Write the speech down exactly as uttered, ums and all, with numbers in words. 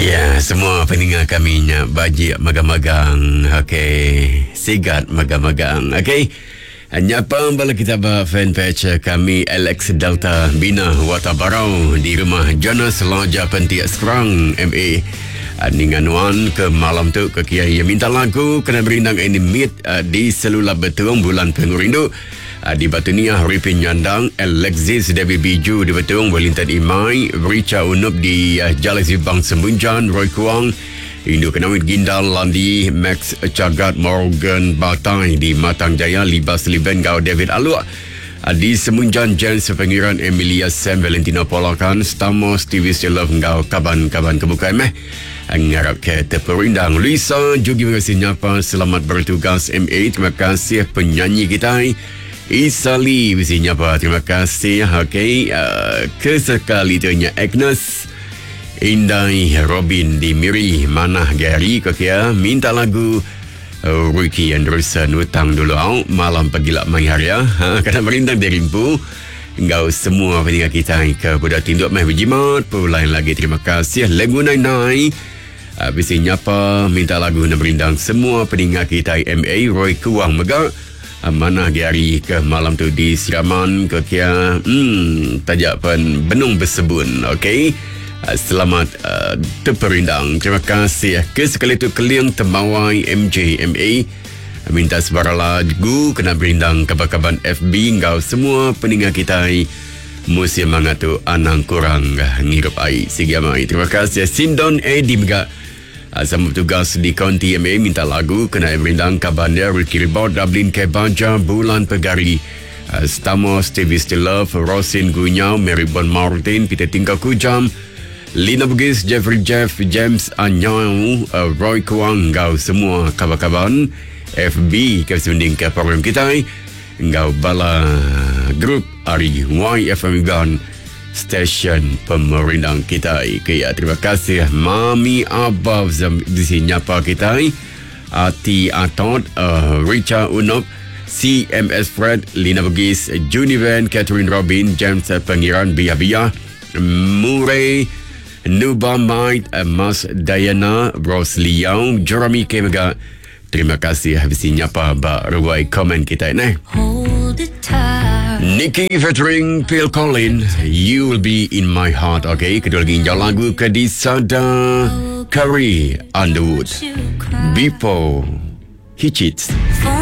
Ya, semua pendengar kami nya bajik magang-magang. Okey, sigat magang-magang. Okey. Nyapa bala kita ba fanpage kami Alex Delta Bina Watabarau di rumah Jonas Loja Pentia Serang M A. Ningan wan ke malam tu ke kiai yang minta lagu kena berindang ini meet uh, di selula betung bulan pengurindu. Uh, di Batunia Ripin Nyandang, Alexis Dewi Biju di Betung, Wellington Imai, Richa Unup di uh, Jalan Sibang Sembunjan, Roy Kuang, Indu Kenawit Gindal Landi, Max Cagat Morgan Batai di Matang Jaya, Libas Liben Gau David Alua. Uh, di Sembunjan Jen Sepengiran Emilia Sam Valentino Polakan, Stamos T V Still Love Gau Kaban-Kaban Kebukai Meh. Ngarap ke terperindang Lisa juga terima kasih nyapa selamat bertugas M A. Terima kasih penyanyi kita Isali visinya apa terima kasih. Okey, uh, kesekali tunya Agnes Indai Robin di Miri Manah Gary Kokia minta lagu uh, Ricky Anderson utang dulu au malam pagila mai hari ya. Ha kena merindang dari rimpu engkau semua pendengar kita ke budak tinduk mai berjimat pulain lagi terima kasih lagu nai nai. Uh, visinya apa minta lagu nak berindang semua pendengar kita M A Roy Kuang Megak mana hari ke malam tu di Siraman ke kia hmm, tajak pen benung bersebun. Okey, uh, selamat uh, terperindang terima kasih ke sekali tu keliang tembawai M J M A minta sebarang lagu kena berindang kabar-kabar F B engkau semua pendengar kita musim mangatu anang kurang ngirup air sigamai terima kasih Sindon Edi Megak. Sama tugas di County M A minta lagu kena berindang kabarnya Ricky Ribot Dublin Kebaja Bulan Pegari uh, Stamos T V Still Love Rosin Gunyau Mary Bon Martin Peter Tingkau Kujam Lina Bugis Jeffrey Jeff James Anyau uh, Roy Kuang engkau semua kabar-kabar F B kesunding ke program kita engkau bala grup Ari Y F M Gan stesen pemerintah kita. Kaya terima kasih Mami Abah di sini nyapa kita Ati Atot uh, Richa Unop C M S Fred Lina Bugis Junivan Catherine Robin James Pengiran Bia Bia Murray Nuba Might Mas Diana Rose Liao Jeremy Kemega terima kasih habis nyapa ba ruai komen kita ni. Hold it tight. Nikki featuring Phil Collins, You Will Be In My Heart. Okay, kedua lagi jauh lagu ke di Sada Curry Underwood Before He Cheats.